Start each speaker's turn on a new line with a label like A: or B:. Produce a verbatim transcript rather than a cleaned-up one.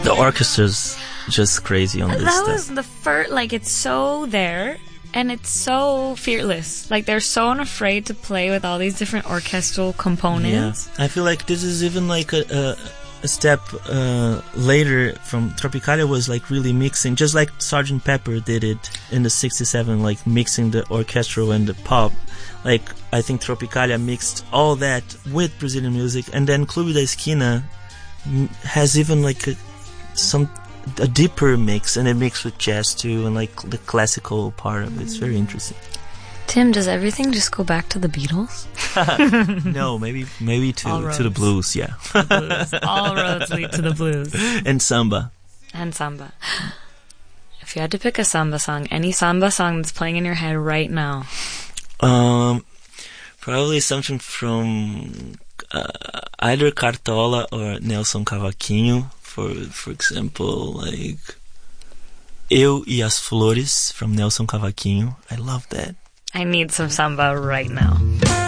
A: The orchestra's just crazy on this
B: That
A: stuff.
B: was the first, like, it's so there, and it's so fearless. Like, they're so unafraid to play with all these different orchestral components.
A: Yeah, I feel like this is even like a, a, a step uh, later from Tropicalia was like really mixing, just like Sergeant Pepper did it in the sixty-seven, like mixing the orchestral and the pop. Like, I think Tropicalia mixed all that with Brazilian music, and then Clube da Esquina m- has even like a, some a deeper mix, and it mixed with jazz too, and like the classical part of it. It's very interesting.
B: Tim, does everything just go back to the Beatles?
A: No, maybe maybe to to the blues, yeah.
B: The blues. All roads lead to the blues.
A: And samba.
B: And samba. If you had to pick a samba song, any samba song that's playing in your head right now.
A: Um, probably something from uh, either Cartola or Nelson Cavaquinho. For for example, like Eu e as Flores from Nelson Cavaquinho. I love that.
B: I need some samba right now.